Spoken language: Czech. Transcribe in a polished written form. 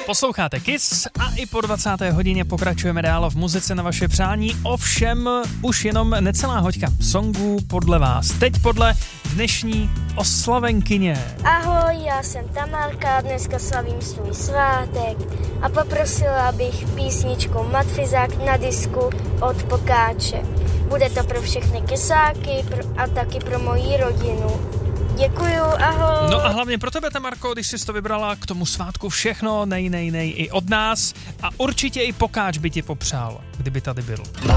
Posloucháte Kiss a i po 20. hodině pokračujeme dál v muzice na vaše přání, ovšem už jenom necelá hoďka songů podle vás. Teď podle dnešní oslavenkyně. Ahoj, já jsem Tamárka, dneska slavím svůj svátek a poprosila bych písničku Matfizák na disku od Pokáče. Bude to pro všechny kysáky a taky pro moji rodinu. Děkuju, ahoj. No a hlavně pro tebe, Tamarko, když jsi to vybrala k tomu svátku všechno, nej i od nás a určitě i Pokáč by ti popřál, kdyby tady byl.